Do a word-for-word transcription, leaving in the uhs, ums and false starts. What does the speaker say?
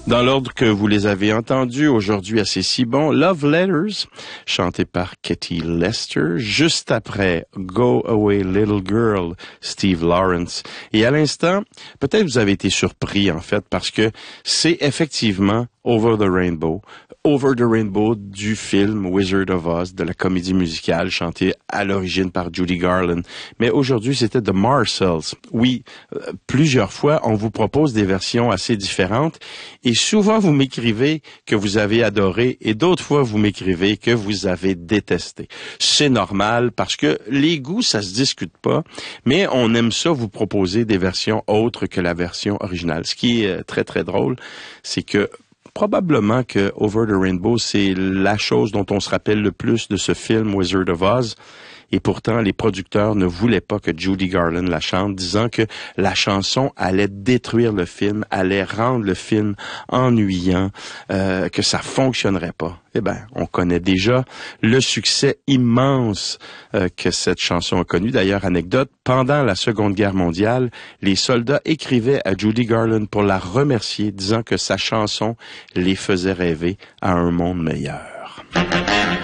Dans l'ordre que vous les avez entendus aujourd'hui à C'est si bon, Love Letters, chanté par Katie Lester, juste après Go Away Little Girl, Steve Lawrence. Et à l'instant, peut-être vous avez été surpris en fait parce que c'est effectivement Over the Rainbow, Over the Rainbow du film Wizard of Oz, de la comédie musicale chantée à l'origine par Judy Garland. Mais aujourd'hui, c'était The Marshalls. Oui, euh, plusieurs fois, on vous propose des versions assez différentes et souvent vous m'écrivez que vous avez adoré et d'autres fois vous m'écrivez que vous avez détesté. C'est normal parce que les goûts, ça se discute pas, mais on aime ça vous proposer des versions autres que la version originale. Ce qui est très très drôle, c'est que probablement que Over the Rainbow, c'est la chose dont on se rappelle le plus de ce film Wizard of Oz. Et pourtant, les producteurs ne voulaient pas que Judy Garland la chante, disant que la chanson allait détruire le film, allait rendre le film ennuyant, euh, que ça fonctionnerait pas. Eh ben, on connaît déjà le succès immense euh, que cette chanson a connu. D'ailleurs, anecdote, pendant la Seconde Guerre mondiale, les soldats écrivaient à Judy Garland pour la remercier, disant que sa chanson les faisait rêver à un monde meilleur.